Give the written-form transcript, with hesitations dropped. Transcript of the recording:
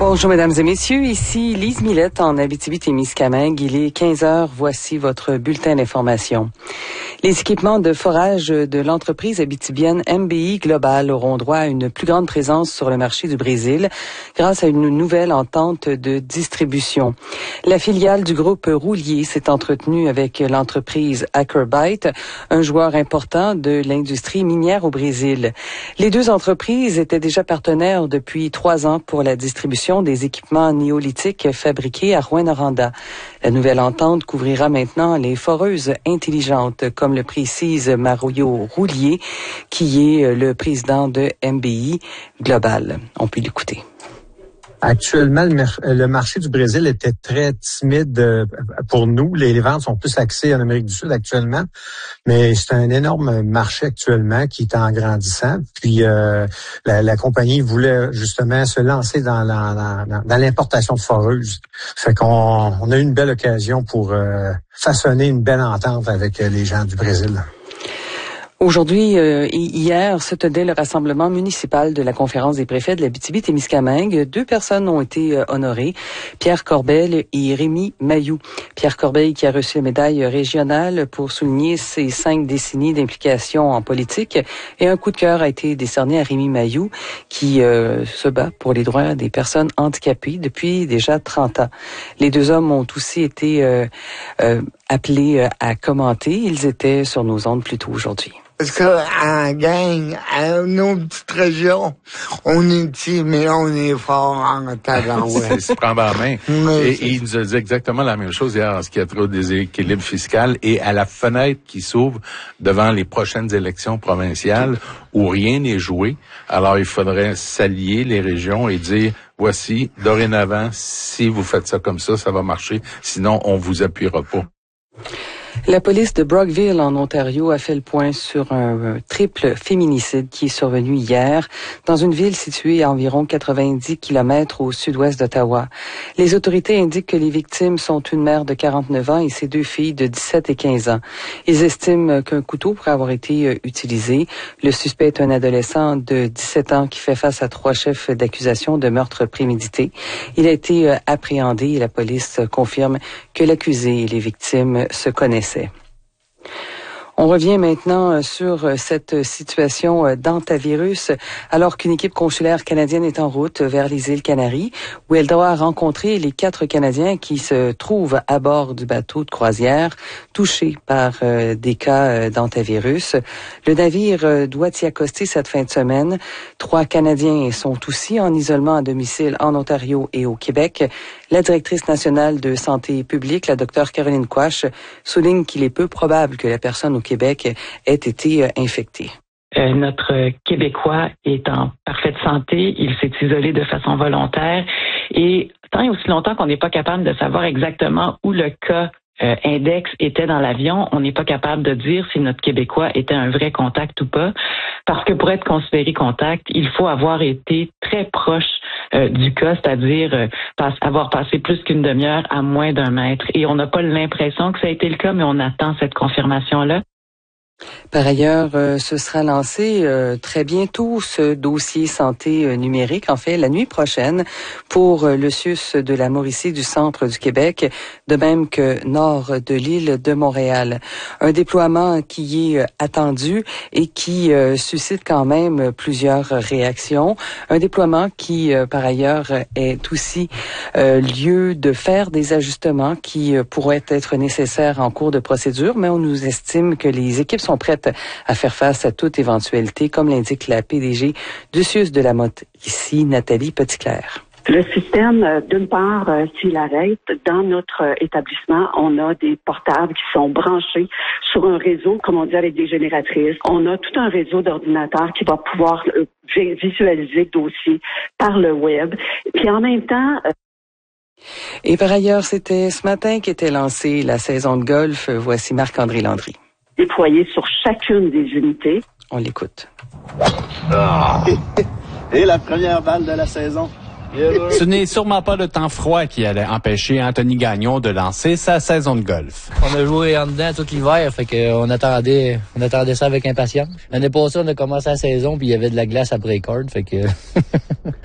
Bonjour mesdames et messieurs, ici Lise Millette en Abitibi-Témiscamingue. Il est 15 heures, voici votre bulletin d'information. Les équipements de forage de l'entreprise abitibienne MBI Global auront droit à une plus grande présence sur le marché du Brésil grâce à une nouvelle entente de distribution. La filiale du groupe Roulier s'est entretenue avec l'entreprise Ackerbyte, un joueur important de l'industrie minière au Brésil. Les deux entreprises étaient déjà partenaires depuis 3 ans pour la distribution des équipements néolithiques fabriqués à Rouyn-Noranda. La nouvelle entente couvrira maintenant les foreuses intelligentes, comme le précise Mario Roulier, qui est le président de MBI Global. On peut l'écouter. Actuellement, le marché du Brésil était très timide pour nous. Les ventes sont plus axées en Amérique du Sud actuellement, mais c'est un énorme marché actuellement qui est en grandissant. Puis la compagnie voulait justement se lancer dans l'importation de foreuses. Fait qu'on a eu une belle occasion pour façonner une belle entente avec les gens du Brésil. Aujourd'hui et hier se tenait le rassemblement municipal de la conférence des préfets de l'Abitibi-Témiscamingue. 2 personnes ont été honorées, Pierre Corbeil et Rémi Mailloux. Pierre Corbeil qui a reçu la médaille régionale pour souligner ses 5 décennies d'implication en politique, et un coup de cœur a été décerné à Rémi Mailloux qui se bat pour les droits des personnes handicapées depuis déjà 30 ans. Les 2 hommes ont aussi été appelés à commenter. Ils étaient sur nos ondes plus tôt aujourd'hui. Parce qu'en gang, à nos petites régions, on est petit, mais on est fort en talent. Il se prend par la main. Et il nous a dit exactement la même chose hier en ce qui a trait au déséquilibre fiscal et à la fenêtre qui s'ouvre devant les prochaines élections provinciales où rien n'est joué. Alors, il faudrait s'allier les régions et dire, voici, dorénavant, si vous faites ça comme ça va marcher. Sinon, on vous appuiera pas. La police de Brockville, en Ontario, a fait le point sur un triple féminicide qui est survenu hier dans une ville située à environ 90 km au sud-ouest d'Ottawa. Les autorités indiquent que les victimes sont une mère de 49 ans et ses 2 filles de 17 et 15 ans. Ils estiment qu'un couteau pourrait avoir été utilisé. Le suspect est un adolescent de 17 ans qui fait face à 3 chefs d'accusation de meurtre prémédité. Il a été appréhendé et la police confirme que l'accusé et les victimes se connaissaient. On revient maintenant sur cette situation d'hantavirus, alors qu'une équipe consulaire canadienne est en route vers les îles Canaries, où elle doit rencontrer les 4 Canadiens qui se trouvent à bord du bateau de croisière touchés par des cas d'hantavirus. Le navire doit y accoster cette fin de semaine. 3 Canadiens sont aussi en isolement à domicile en Ontario et au Québec. La directrice nationale de santé publique, la Dr Caroline Quach, souligne qu'il est peu probable que la personne au Québec ait été infectée. Notre Québécois est en parfaite santé, il s'est isolé de façon volontaire et tant et aussi longtemps qu'on n'est pas capable de savoir exactement où le cas index était dans l'avion, on n'est pas capable de dire si notre Québécois était un vrai contact ou pas, parce que pour être considéré contact, il faut avoir été très proche du cas, c'est-à-dire avoir passé plus qu'une demi-heure à moins d'1 mètre. Et on n'a pas l'impression que ça a été le cas, mais on attend cette confirmation-là. Par ailleurs, ce sera lancé très bientôt, ce dossier santé numérique, en fait, la nuit prochaine, pour le CIUS de la Mauricie du centre du Québec, de même que nord de l'île de Montréal. Un déploiement qui est attendu et qui suscite quand même plusieurs réactions. Un déploiement qui, par ailleurs, est aussi lieu de faire des ajustements qui pourraient être nécessaires en cours de procédure, mais on nous estime que les équipes sont prêtes à faire face à toute éventualité, comme l'indique la PDG du CIUS de la Mauricie, Nathalie Petitclerc. Le système, d'une part, s'il arrête, dans notre établissement, on a des portables qui sont branchés sur un réseau, comme on dit, avec des génératrices. On a tout un réseau d'ordinateurs qui va pouvoir visualiser le dossier par le web. Puis en même temps... Et par ailleurs, c'était ce matin qu'était lancée la saison de golf. Voici Marc-André Landry. Déployés sur chacune des unités. On l'écoute. Et la première balle de la saison. Ce n'est sûrement pas le temps froid qui allait empêcher Anthony Gagnon de lancer sa saison de golf. On a joué en dedans tout l'hiver, fait qu'on attendait ça avec impatience. L'année passée, on a commencé la saison, puis il y avait de la glace après les cordes, fait que...